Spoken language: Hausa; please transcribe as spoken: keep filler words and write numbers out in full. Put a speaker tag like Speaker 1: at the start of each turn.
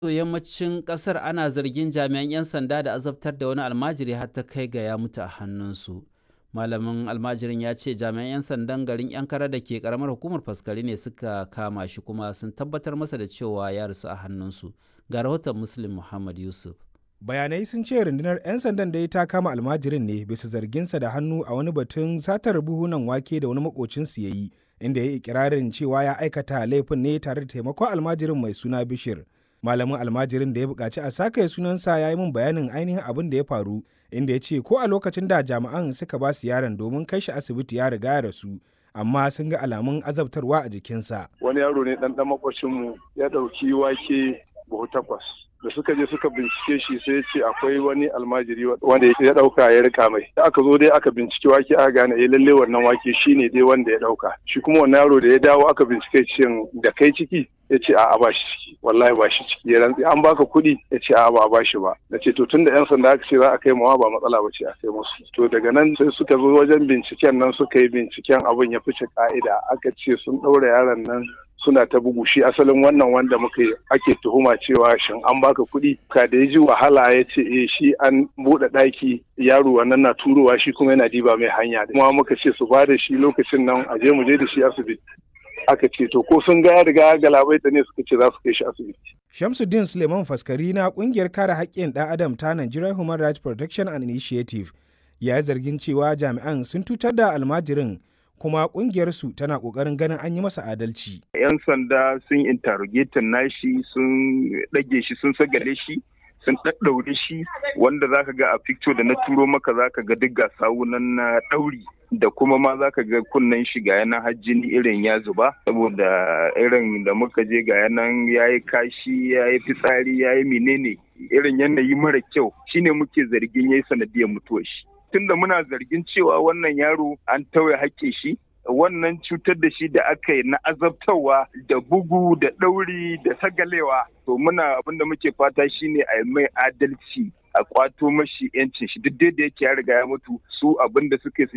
Speaker 1: yammacin kasar ana zargin jami'an 'yan sanda da azabtar da wani almajiri har ta kai ga ya mutu a hannunsu. Malamin almajirin ya ce jami'an 'yan sandan garin Yankara da ke karamar hukumar Faskari ne suka kama shi kuma sun tabbatar masa da cewa ya rasu a hannunsu. Ga rahoton Muslim Muhammad Yusuf.
Speaker 2: Bayanai sun ce rundunar 'yan sandan da ta kama almajirin ne bisa zarginsa da hannu a wani batun satar buhunan wake da wani makocinsu ya yi, inda ya yi ikirarin cewa ya aikata laifin ne tare da taimakon almajirin mai suna Bishir. Malamin almajirin da ya buƙaci a sakaye sunansa ya yi min bayanin ainihin abin da ya faru, inda ya ce ko a lokacin da jami'an suka ba su yaron domin kai shi asibiti ya riga ya rasu, amma sun ga alamun azabtarwa a jikinsa.
Speaker 3: Wani yaro ne ɗan ɗan makwashinmu ya ɗauki wake buhu takwas. Da suka je suka bincike shi sai ya ce akwai wani almajiri wanda ya dauka ya rika mai. Da aka zo dai aka bincike wake aka gane eh lalle wannan wake shine dai wanda ya dauka. Shi kuma wannan yaro da ya dawo aka bincike shi da kai ciki ya ce a'a ba shi ciki, wallahi ba shi ciki, ya rantsi an baka kuɗi ya ce a'a ba ba shi ba. Na ce to tunda yan sanda aka ce za a kai mawa ba matsala ba ce a kai musu. To daga nan sai suka zo wajen binciken nan suka yi binciken abin ya fice ka'ida, aka ce sun ɗaura yaron nan suna ta bugu shi asalin wannan wanda muka ake tuhuma cewa shin an baka kuɗi ka da ya ji wahala ya ce eh shi an buɗe ɗaki yaro wannan na turowa shi kuma yana diba mai hanya kuma muka ce su bada shi lokacin nan a je mu je da shi asibiti aka ce to ko sun ga ya riga galabaita ne suka ce za su kai shi asibiti.
Speaker 2: Shamsuddin Suleiman Faskari na kungiyar kare haƙƙin ɗan adam ta Nigerian Human Rights Protection and Initiative ya yi zargin cewa jami'an sun tutar da almajirin kuma kungiyarsu tana kokarin ganin an yi masa adalci.
Speaker 4: 'Yan sanda sun interrogator nashi, sun ɗage shi, sun sagale shi, sun ɗaɗɗaure shi, wanda zaka ga a picture da na turo maka zaka ga duk ga sawunan na ɗauri da kuma ma zaka ga kunnen shi ga yanan hajjini irin ya zuba saboda irin da muka je ga yanan yayi kashi yayi fitsari yayi menene irin yanayi mara kyau shine muke zargin yayi sanadiyar mutuwar shi. Tunda muna zargin cewa wannan yaro an tauye haƙƙin shi, wannan cutar da shi da aka yi na azabtarwa da bugu da ɗauri da sagalewa, to muna abin da muke fata shine a yi mai adalci a kwato mashi yancin shi duk da yake ya riga ya mutu, su abin da suke